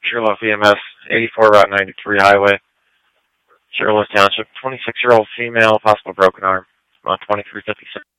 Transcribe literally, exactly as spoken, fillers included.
Sugarloaf E M S, eighty-four Route ninety-three Highway, Sugarloaf Township, twenty-six-year-old female, possible broken arm, on twenty-three fifty-six.